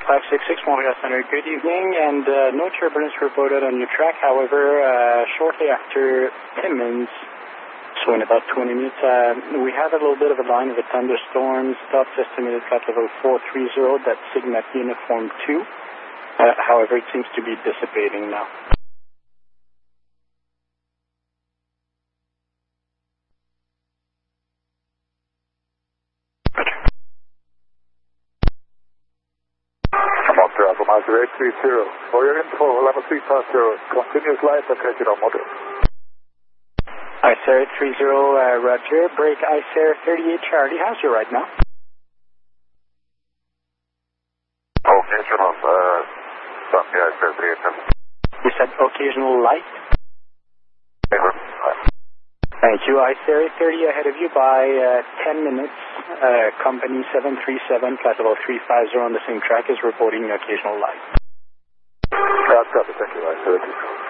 566 Montreal Center, good evening, and no turbulence reported on your track. However, shortly after Timmins, so in about 20 minutes, we have a little bit of a line of a thunderstorm. Stops estimated flight level 430, that's Sigma Uniform 2. However, it seems to be dissipating now. Montreal 830. For your info, level 350, continuous light located on model. ICER 830, Roger. Break ICER 38 Charlie. How's your ride now? Occasional, ICER 38. You said occasional light? Thank you. ICER 830 ahead of you by 10 minutes. Company 737, flight level 350 on the same track is reporting occasional light. That's got it. Thank you, ICER 830.